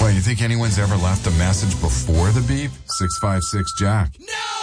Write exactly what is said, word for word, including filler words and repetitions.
Boy, you think anyone's ever left a message before the beep? six five six Jack. No!